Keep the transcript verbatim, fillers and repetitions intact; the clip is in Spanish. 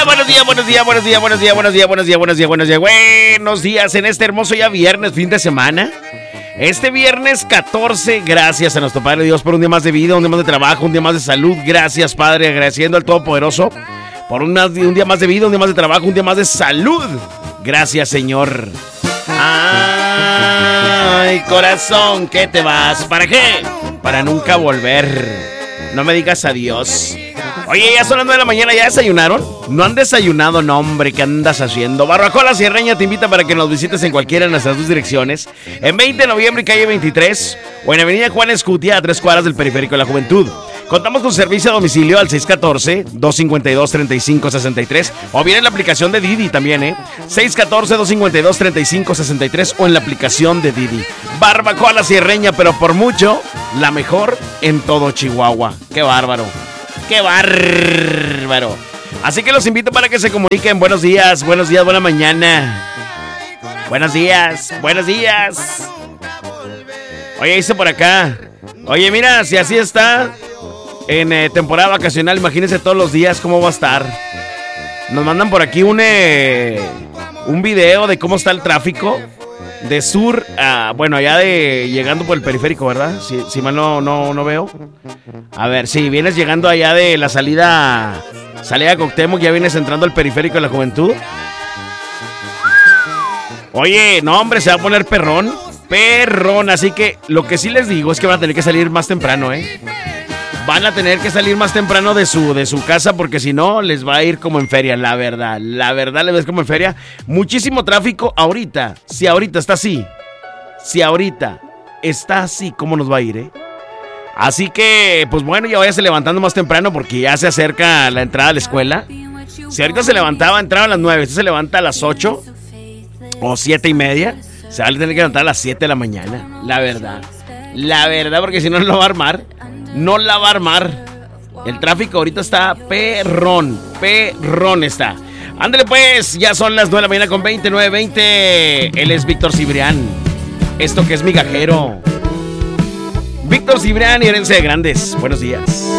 Buenos días, buenos días, buenos días, buenos días, buenos días, buenos días, buenos días, buenos días, buenos días en este hermoso ya viernes, fin de semana. Este viernes catorce, gracias a nuestro Padre Dios por un día más de vida, un día más de trabajo, un día más de salud. Gracias, Padre, agradeciendo al Todopoderoso por un, un día más de vida, un día más de trabajo, un día más de salud. Gracias, Señor. Ay, corazón, ¿qué te vas? ¿Para qué? Para nunca volver. No me digas adiós. Oye, ya son las nueve de la mañana, ¿ya desayunaron? ¿No han desayunado? No, hombre, ¿qué andas haciendo? Barbacoa La Sierreña te invita para que nos visites en cualquiera de nuestras dos direcciones. En veinte de noviembre, calle veintitrés, o en avenida Juan Escutia, a tres cuadras del Periférico de la Juventud. Contamos con servicio a domicilio al seis uno cuatro, dos cinco dos, tres cinco seis tres, o bien en la aplicación de Didi también, ¿eh? seis uno cuatro, dos cinco dos, tres cinco seis tres, o en la aplicación de Didi. Barbacoa La Sierreña, pero por mucho, la mejor en todo Chihuahua. ¡Qué bárbaro! ¡Qué bárbaro! Así que los invito para que se comuniquen. Buenos días, buenos días, buena mañana. Buenos días, buenos días. Oye, hice por acá. Oye, mira, si así está en eh, temporada vacacional, imagínense todos los días cómo va a estar. Nos mandan por aquí un, eh, un video de cómo está el tráfico de sur a, bueno, allá de llegando por el periférico, ¿verdad? Si, si mal no, no, no veo. A ver, si sí, vienes llegando allá de la salida Salida Cuauhtémoc, ya vienes entrando al periférico de la Juventud. Oye, no, hombre, se va a poner perrón. Perrón, así que lo que sí les digo es que van a tener que salir más temprano, ¿eh? Van a tener que salir más temprano de su, de su casa, porque si no, les va a ir como en feria, la verdad. La verdad, les ves como en feria. Muchísimo tráfico ahorita. Si ahorita está así. Si ahorita está así, ¿cómo nos va a ir, eh? Así que, pues bueno, ya váyase levantando más temprano, porque ya se acerca la entrada a la escuela. Si ahorita se levantaba, entraba a las nueve. Usted se levanta a las ocho o siete y media. Se va a tener que levantar a las siete de la mañana. La verdad. La verdad, porque si no, no lo va a armar. No la va a armar. El tráfico ahorita está perrón. Perrón está. Ándale pues, ya son las nueve de la mañana con veintinueve veinte. Él es Víctor Cibrián. Esto que es migajero. Víctor Cibrián y Herencia de Grandes. Buenos días.